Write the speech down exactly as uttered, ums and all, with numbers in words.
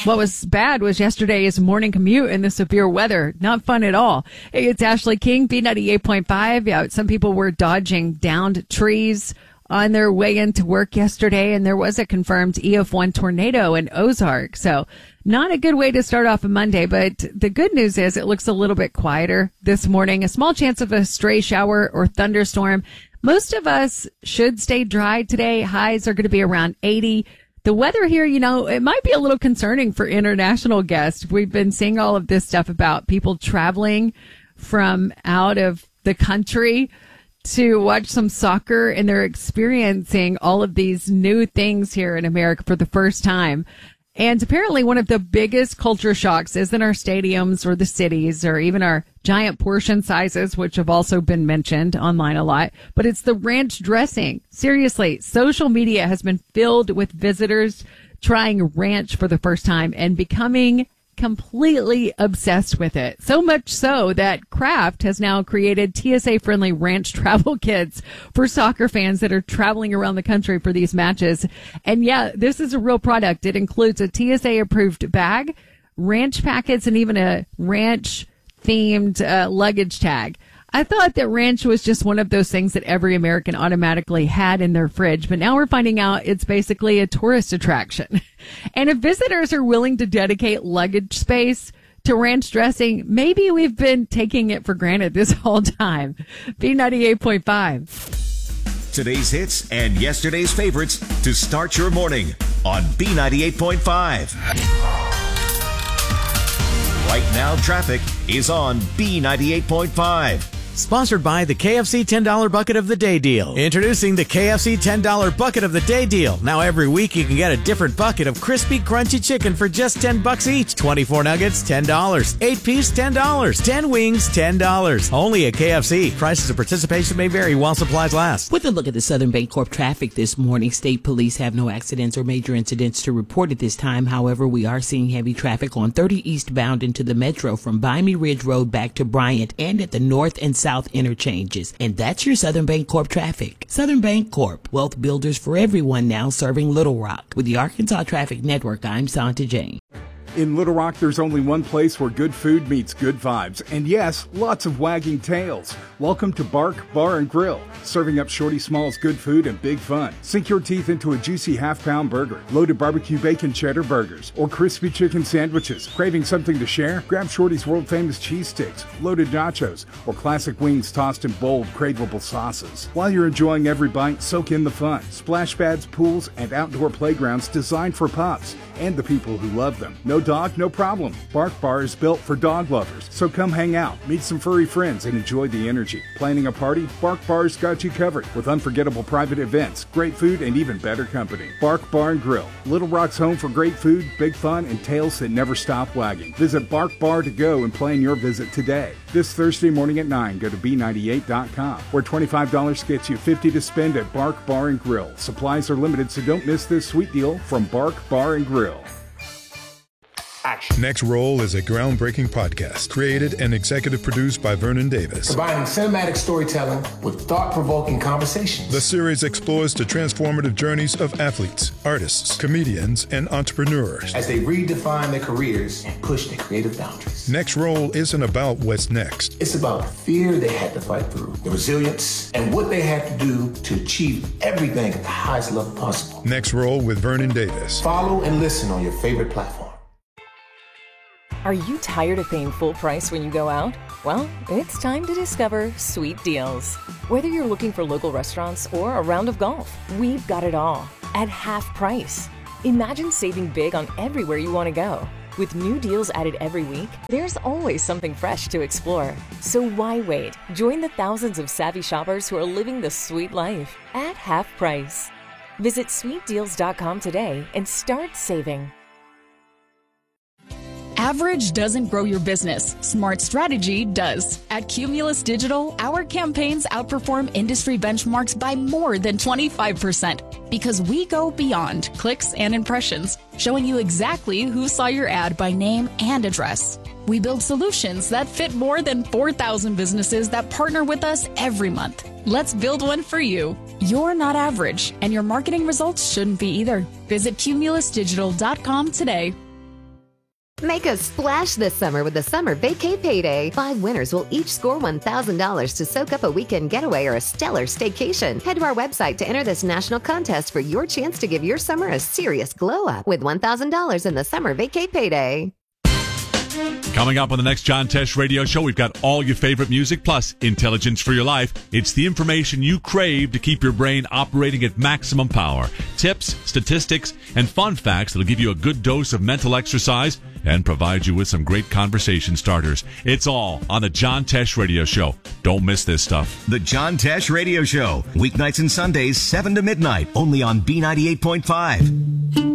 What was bad was yesterday's morning commute in the severe weather. Not fun at all. Hey, it's Ashley King, B ninety-eight point five. Yeah, some people were dodging downed trees on their way into work yesterday, and there was a confirmed E F one tornado in Ozark. So not a good way to start off a Monday, but the good news is it looks a little bit quieter this morning. A small chance of a stray shower or thunderstorm. Most of us should stay dry today. Highs are going to be around eighty. The weather here, you know, it might be a little concerning for international guests. We've been seeing all of this stuff about people traveling from out of the country to watch some soccer, and they're experiencing all of these new things here in America for the first time. And apparently one of the biggest culture shocks isn't our stadiums or the cities or even our giant portion sizes, which have also been mentioned online a lot, but it's the ranch dressing. Seriously, social media has been filled with visitors trying ranch for the first time and becoming completely obsessed with it. So much so that Kraft has now created T S A-friendly ranch travel kits for soccer fans that are traveling around the country for these matches. And yeah, this is a real product. It includes a T S A-approved bag, ranch packets, and even a ranch-themed uh, luggage tag. I thought that ranch was just one of those things that every American automatically had in their fridge, but now we're finding out it's basically a tourist attraction. And if visitors are willing to dedicate luggage space to ranch dressing, maybe we've been taking it for granted this whole time. B ninety-eight point five. Today's hits and yesterday's favorites to start your morning on B ninety-eight point five. Right now, traffic is on B ninety-eight point five. Sponsored by the K F C ten dollar Bucket of the Day Deal. Introducing the K F C ten dollar Bucket of the Day Deal. Now every week you can get a different bucket of crispy, crunchy chicken for just ten bucks each. twenty-four nuggets, ten dollars. eight piece, ten dollars. ten wings, ten dollars. Only at K F C. Prices of participation may vary while supplies last. With a look at the Southern Bancorp traffic this morning, state police have no accidents or major incidents to report at this time. However, we are seeing heavy traffic on thirty eastbound into the metro from Bymee Ridge Road back to Bryant and at the north and south interchanges. And that's your Southern Bancorp traffic. Southern Bancorp, wealth builders for everyone, now serving Little Rock. With the Arkansas Traffic Network, I'm Santa Jane. In Little Rock, there's only one place where good food meets good vibes. And yes, lots of wagging tails. Welcome to Bark Bar and Grill, serving up Shorty Small's good food and big fun. Sink your teeth into a juicy half-pound burger, loaded barbecue bacon cheddar burgers, or crispy chicken sandwiches. Craving something to share? Grab Shorty's world-famous cheese sticks, loaded nachos, or classic wings tossed in bold, craveable sauces. While you're enjoying every bite, soak in the fun. Splash pads, pools, and outdoor playgrounds designed for pups and the people who love them. No dog, no problem. Bark Bar is built for dog lovers, so come hang out, meet some furry friends, and enjoy the energy. Planning a party? Bark Bar's got you covered with unforgettable private events, great food, and even better company. Bark Bar and Grill, Little Rock's home for great food, big fun, and tails that never stop wagging. Visit Bark Bar to go and plan your visit today. This Thursday morning at nine, go to B ninety-eight dot com, where twenty-five dollars gets you fifty dollars to spend at Bark Bar and Grill. Supplies are limited, so don't miss this sweet deal from Bark Bar and Grill. Action. Next Roll is a groundbreaking podcast created and executive produced by Vernon Davis. Combining cinematic storytelling with thought-provoking conversations. The series explores the transformative journeys of athletes, artists, comedians, and entrepreneurs as they redefine their careers and push their creative boundaries. Next Roll isn't about what's next. It's about the fear they had to fight through, the resilience, and what they had to do to achieve everything at the highest level possible. Next Roll with Vernon Davis. Follow and listen on your favorite platform. Are you tired of paying full price when you go out? Well, it's time to discover Sweet Deals. Whether you're looking for local restaurants or a round of golf, we've got it all at half price. Imagine saving big on everywhere you want to go. With new deals added every week, there's always something fresh to explore. So why wait? Join the thousands of savvy shoppers who are living the sweet life at half price. Visit sweet deals dot com today and start saving. Average doesn't grow your business. Smart strategy does. At Cumulus Digital, our campaigns outperform industry benchmarks by more than twenty-five percent because we go beyond clicks and impressions, showing you exactly who saw your ad by name and address. We build solutions that fit more than four thousand businesses that partner with us every month. Let's build one for you. You're not average, and your marketing results shouldn't be either. Visit cumulus digital dot com today. Make a splash this summer with the Summer Vacay Payday. Five winners will each score one thousand dollars to soak up a weekend getaway or a stellar staycation. Head to our website to enter this national contest for your chance to give your summer a serious glow up with one thousand dollars in the Summer Vacay Payday. Coming up on the next John Tesh Radio Show, we've got all your favorite music plus intelligence for your life. It's the information you crave to keep your brain operating at maximum power. Tips, statistics, and fun facts that'll give you a good dose of mental exercise and provide you with some great conversation starters. It's all on the John Tesh Radio Show. Don't miss this stuff. The John Tesh Radio Show, weeknights and Sundays, seven to midnight, only on B ninety-eight point five.